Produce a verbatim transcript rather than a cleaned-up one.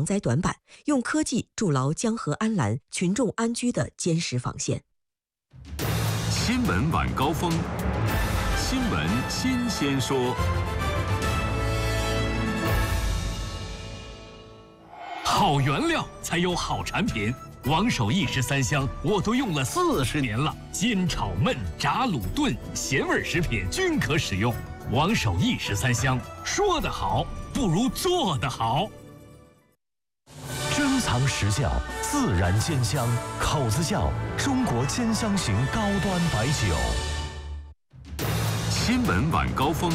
灾短板，用科技筑牢江河安澜、群众安居的坚实防线。 新闻晚高峰，新闻新鲜说。好原料才有好产品。王守义十三香我都用了四十年了，煎、炒、焖、炸、卤、炖，咸味食品均可使用。王守义十三香，说得好不如做得好。 珍藏实窖，自然煎香，口子窖，中国煎香型高端白酒。 新闻晚高峰，